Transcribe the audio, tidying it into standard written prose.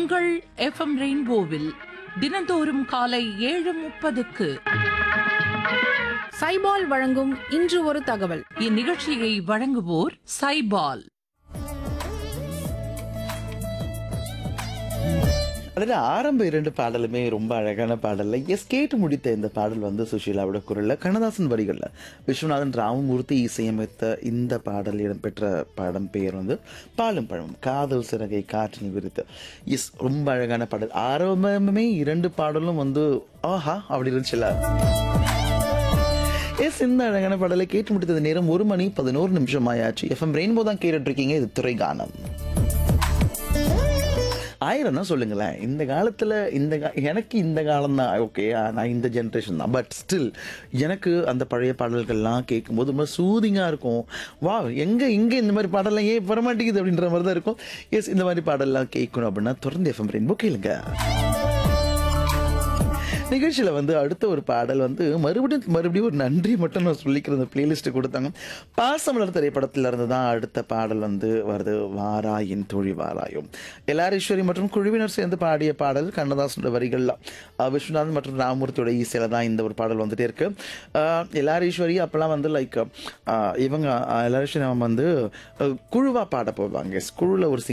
உங்கள் எஃப்எம் ரெயின்போவில் தினந்தோறும் காலை 7:30க்கு சைபால் வழங்கும் இன்று ஒரு தகவல். இந்நிகழ்ச்சியை வழங்குவோர் சைபால். அதில் ஆரம்ப 2 பாடலுமே ரொம்ப அழகான பாடல்ல. கேட்டு முடித்த இந்த பாடல் வந்து சுஷீலாவோட குரல்ல, கண்ணதாசன் வரிகள்ல, விஸ்வநாதன் ராமமூர்த்தி இசையமைத்த இந்த பாடல் இடம்பெற்ற படம் பெயர் வந்து பாலும் பழமும், காதல் சிறகை காற்றில் விரித்து. ரொம்ப அழகான பாடல். ஆரம்பமே 2 பாடலும் வந்து ஆஹா அப்படி இருந்துச்சுல. இந்த அழகான பாடலை கேட்டு முடித்தது நேரம் 1:11 ஆயாச்சு. எஃப்எம் ரெயின்போ தான் கேட்டுட்டு இருக்கீங்க. இது துறை கானம். ஆயிரம் தான் சொல்லுங்களேன். இந்த காலத்தில் எனக்கு இந்த காலம் தான் ஓகே, நான் இந்த ஜென்ரேஷன் தான். பட் ஸ்டில் எனக்கு அந்த பழைய பாடல்கள்லாம் கேட்கும்போது ரொம்ப சூதிங்காக இருக்கும். வா இங்கே இந்த மாதிரி பாடலாம் ஏன் வரமாட்டேங்குது அப்படின்ற மாதிரி தான் இருக்கும். இந்த மாதிரி பாடல்லாம் கேட்கணும் அப்படின்னா தொடர்ந்து எஃப்எம் ரெயின்போ கேளுங்க. நிகழ்ச்சியில் வந்து அடுத்த ஒரு பாடல் வந்து மறுபடியும் ஒரு நன்றி மட்டும் நான் சொல்லிக்கிற அந்த பிளேலிஸ்ட்டு கொடுத்தாங்க. பாசமலர் திரைப்படத்தில் இருந்து தான் அடுத்த பாடல் வந்து வருது. வாராயின் தொழி வாராயும், எல்லாரீஸ்வரி மற்றும் குழுவினர் சேர்ந்து பாடிய பாடல். கண்ணதாசனோட வரிகள்லாம், விஸ்வநாதன் மற்றும் ராமமூர்த்தியோட இசையில தான் இந்த ஒரு பாடல் வந்துட்டே இருக்கு. எல்லாரீஸ்வரி அப்பெல்லாம் வந்து லைக் இவங்க எல்லாரீஸ்வரி வந்து குழுவாக பாட போவாங்க. குழுவில் ஒரு